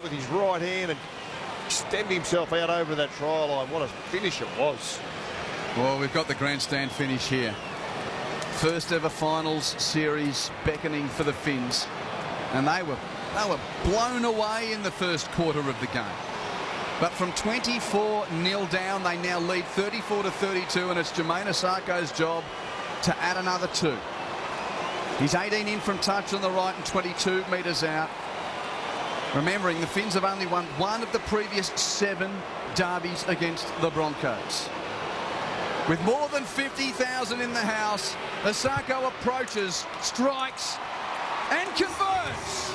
with his right hand and extend himself out over that try line. What a finish it was. Well, we've got the grandstand finish here. First ever finals series beckoning for the Finns, and they were blown away in the first quarter of the game. But from 24-0 down, they now lead 34-32, and it's Jamayne Isaako's job to add another 2. He's 18 in from touch on the right and 22 metres out. Remembering, the Finns have only won one of the previous 7 derbies against the Broncos. With more than 50,000 in the house, Isaako approaches, strikes, and converts.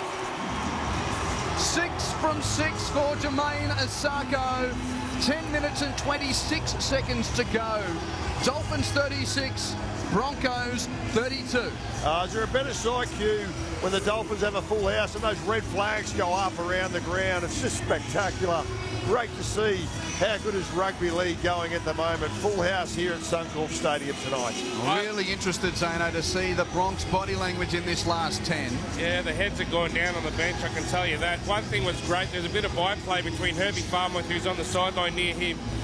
6 from 6 for Jamayne Isaako. 10 minutes and 26 seconds to go. Dolphins 36, Broncos 32. Is there a better sight, Q, when the Dolphins have a full house and those red flags go up around the ground? It's just spectacular. Great to see how good is rugby league going at the moment. Full house here at Suncorp Stadium tonight. Really interested, Zano, to see the Bronx body language in this last 10. Yeah, the heads are going down on the bench, I can tell you that. One thing was great, there's a bit of byplay between Herbie Farmer, who's on the sideline near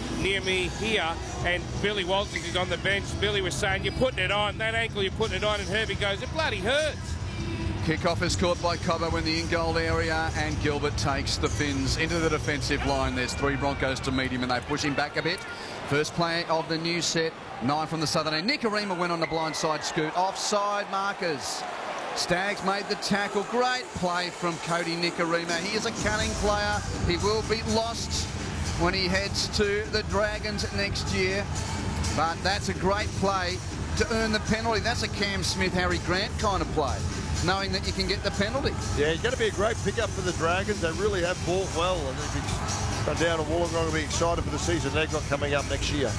me here, and Billy Walters is on the bench. Billy was saying, you're putting it on, that ankle you're putting it on, and Herbie goes, it bloody hurts. Kickoff is caught by Cobbo in the in-goal area, and Gilbert takes the Finns into the defensive line. There's 3 Broncos to meet him, and they push him back a bit. First play of the new set, 9 from the southern end. Nikorima went on the blindside scoot. Offside markers. Staggs made the tackle. Great play from Cody Nikorima. He is a cunning player. He will be lost when he heads to the Dragons next year. But that's a great play to earn the penalty. That's a Cam Smith, Harry Grant kind of play, knowing that you can get the penalty. Yeah, it's going to be a great pickup for the Dragons. They really have bought well, and they've gone down to Wollongong to be excited for the season they've got coming up next year.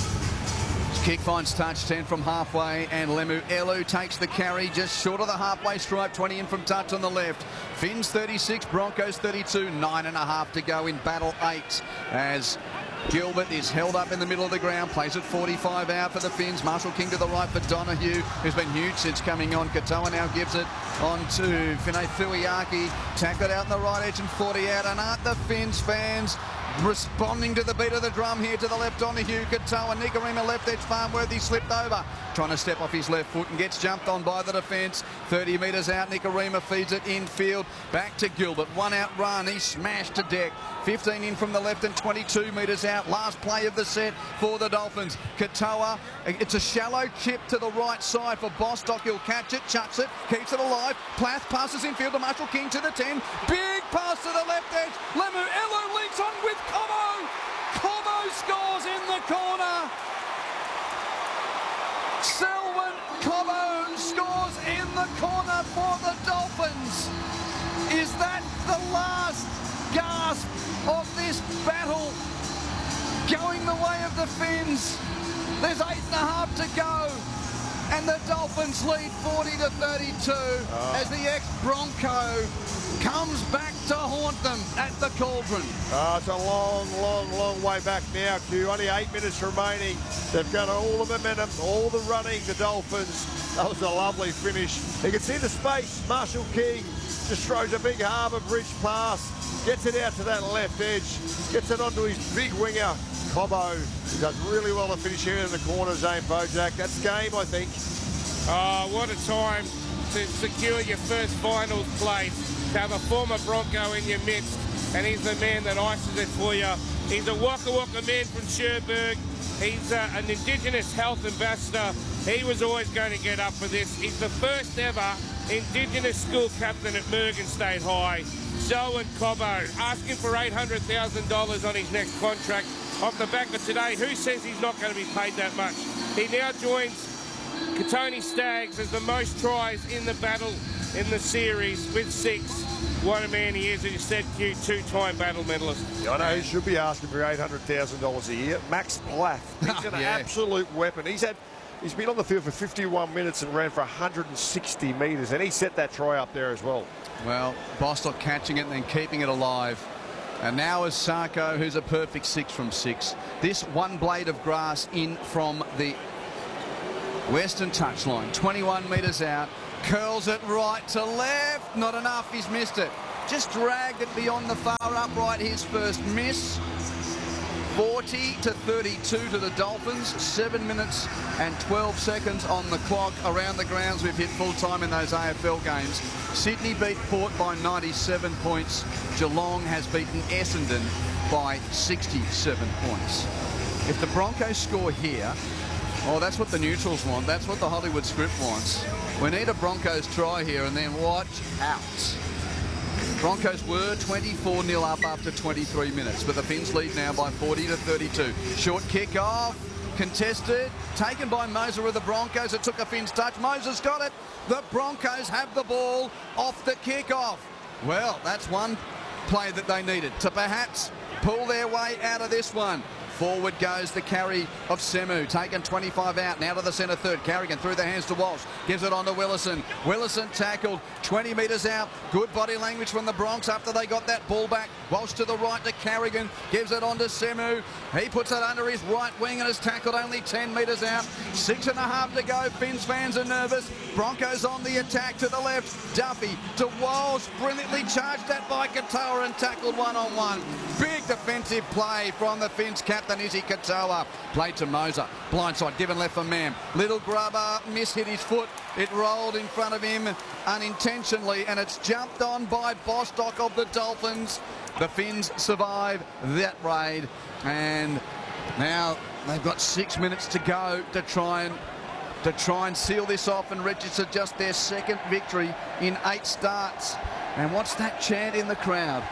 Kick finds touch, 10 from halfway, and Lemu Elu takes the carry just short of the halfway stripe, 20 in from touch on the left. Finns 36, Broncos 32, 9.5 to go in battle 8 as Gilbert is held up in the middle of the ground, plays at 45 out for the Finns. Marshall King to the right for Donahue, who's been huge since coming on. Katoa now gives it on to Finay Fuiaki. Tackled out in the right edge and 40 out. And aren't the Finns fans responding to the beat of the drum here to the left? Donahue, Katoa, Nikorima left edge, Farnworthy slipped over, trying to step off his left foot and gets jumped on by the defence. 30 metres out, Nikorima feeds it infield, back to Gilbert, 1 out run, he's smashed to deck. 15 in from the left and 22 metres out. Last play of the set for the Dolphins. Katoa, it's a shallow chip to the right side for Bostock. He'll catch it, chucks it, keeps it alive. Plath passes infield to Marshall King to the 10. Big pass to the left edge. Lemu Elu leads on with Cobbo. Cobbo scores in the corner. Selwyn Cobbo scores in the corner for the Dolphins. Is that the last gasp of this battle going the way of the Finns? There's 8.5 to go, and the Dolphins lead 40-32 as the ex-Bronco comes back to haunt them at the Cauldron. It's a long way back now, Q. Only 8 minutes remaining. They've got all the momentum, all the running, the Dolphins. That was a lovely finish. You can see the space. Marshall King just throws a big Harbour Bridge pass, gets it out to that left edge, gets it onto his big winger, Cobbo. He does really well to finish here in the corner, Zane Bojak. That's game, I think. Oh, what a time to secure your first finals place, to have a former Bronco in your midst, and he's the man that ices it for you. He's a Waka Waka man from Cherbourg. He's an Indigenous health ambassador. He was always going to get up for this. He's the first ever Indigenous school captain at Mergen State High. Selwyn Cobbo asking for $800,000 on his next contract off the back of today. Who says he's not going to be paid that much? He now joins Tony Staggs as the most tries in the battle in the series with 6. What a man he is, as you said, Q, 2-time battle medalist. Yeah, I know he should be asking for $800,000 a year. Max Plath, he's an absolute weapon. He's been on the field for 51 minutes and ran for 160 metres, and he set that try up there as well. Well, Bostock catching it and then keeping it alive. And now is Sarko, who's a perfect 6 from 6. This one blade of grass in from the western touchline, 21 metres out, curls it right to left, not enough, he's missed it. just dragged it beyond the far upright. His first miss. 40-32 to the Dolphins. 7 minutes and 12 seconds on the clock. Around the grounds, we've hit full time in those AFL games. Sydney beat Port by 97 points. Geelong has beaten Essendon by 67 points. If the Broncos score here, oh, that's what the neutrals want. That's what the Hollywood script wants. We need a Broncos try here, and then watch out. Broncos were 24-0 up after 23 minutes, but the Finns lead now by 40-32. Short kick off, contested, taken by Moser of the Broncos. It took a Finns touch. Moser's got it. The Broncos have the ball off the kick-off. Well, that's one play that they needed to perhaps pull their way out of this one. Forward goes the carry of Semu, taken 25 out, now to the centre third. Carrigan through the hands to Walsh, gives it on to Willison. Willison tackled 20 metres out. Good body language from the Bronx after they got that ball back. Walsh to the right to Carrigan, gives it on to Semu. He puts it under his right wing and is tackled only 10 metres out. 6.5 to go. Finns fans are nervous. Broncos on the attack to the left. Duffy to Walsh, brilliantly charged that by Katoa and tackled one-on-one. Big defensive play from the Finns captain Izzy Katoa. Played to Moser. Blindside given left for Mam. Little grubber, hit his foot. It rolled in front of him unintentionally, and it's jumped on by Bostock of the Dolphins. The Finns survive that raid, and now they've got 6 minutes to go to try and seal this off and register just their second victory in 8 starts. And what's that chant in the crowd?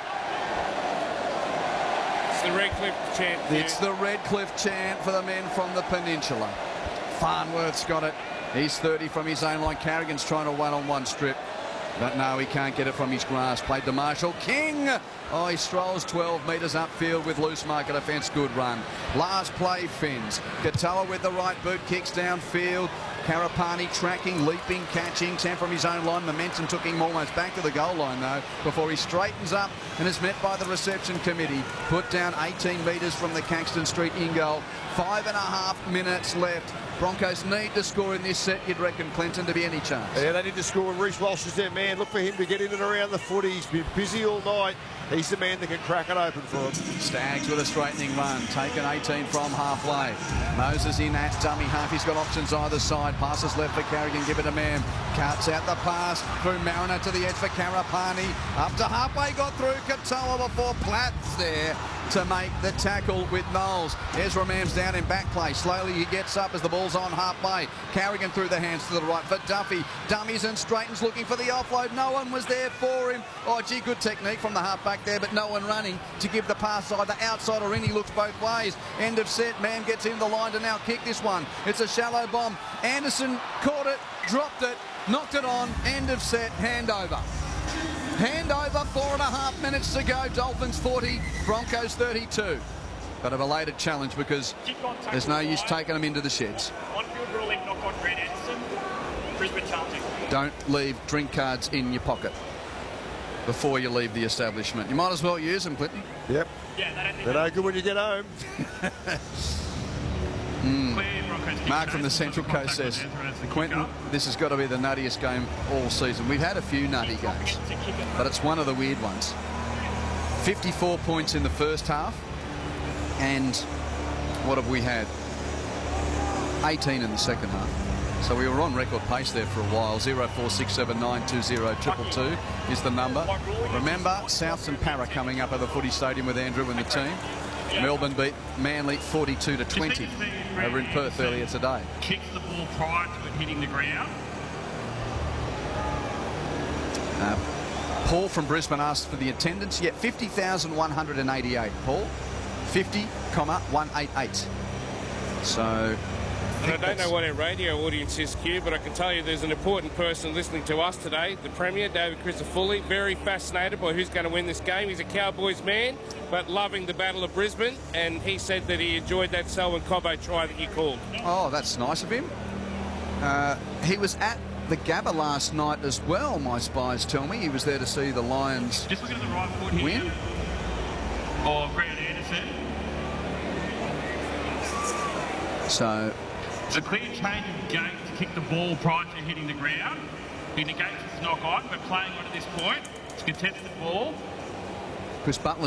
It's the Redcliffe chant. It's the Redcliffe chant for the men from the Peninsula. Farnworth's got it. He's 30 from his own line. Carrigan's trying to one-on-one strip. But no, he can't get it from his grasp. Played to Marshall. King! Oh, he strolls 12 metres upfield with loose marker defence. Good run. Last play, Finns. Katoa with the right boot, kicks downfield. Karapani tracking, leaping, catching. 10 from his own line. Momentum took him almost back to the goal line, though, before he straightens up and is met by the reception committee. Put down 18 metres from the Caxton Street in goal. 5.5 minutes left. Broncos need to score in this set, you'd reckon, Clinton, to be any chance. Yeah, they need to score. Reece Walsh is their man. Look for him to get in and around the footy. He's been busy all night. He's the man that can crack it open for him. Staggs with a straightening run, taken 18 from halfway. Moses in at dummy half. He's got options either side. Passes left for Carrigan, give it to Mam. Cuts out the pass through Mariner to the edge for Karapani. Up to halfway, got through Katoa before Platts there to make the tackle with Knowles. Ezra Mam's down in back play. Slowly he gets up as the ball's on halfway. Carrigan through the hands to the right for Duffy. Dummies and straightens, looking for the offload. No one was there for him. Oh, gee, good technique from the halfback there, but no one running to give the pass either outside or in. He looks both ways. End of set. Mam gets in the line to now kick this one. It's a shallow bomb. Anderson caught it, dropped it, knocked it on. End of set. Handover. Handover, 4.5 minutes to go. Dolphins 40, Broncos 32. But a belated challenge because there's no use taking them into the sheds. On-field ruling, knock on Grant Anderson. Brisbane challenging. Don't leave drink cards in your pocket before you leave the establishment. You might as well use them, Clinton. Yep. Yeah, they're no good when you get home. Mark from the Central Coast says, Quentin, this has got to be the nuttiest game all season. We've had a few nutty games, but it's one of the weird ones. 54 points in the first half, and what have we had? 18 in the second half. So we were on record pace there for a while. 0467920222 is the number. Remember, Souths and Para coming up at the Footy Stadium with Andrew and the team. Melbourne beat Manly 42-20 over in Perth earlier today. Kicks the ball prior to it hitting the ground. Paul from Brisbane asked for the attendance. Yeah, 50,188. Paul, 50,188. So. And I don't know what our radio audience is, Q, but I can tell you there's an important person listening to us today, the Premier, David Crisafulli, very fascinated by who's going to win this game. He's a Cowboys man, but loving the Battle of Brisbane, and he said that he enjoyed that Selwyn Cobbo try that you called. Oh, that's nice of him. He was at the Gabba last night as well, my spies tell me. He was there to see the Lions just looking at the right foot here win. Of Grant Anderson. So it's a clear change of gait to kick the ball prior to hitting the ground. He negates his knock on, but playing on at this point. It's contested ball. Chris Butler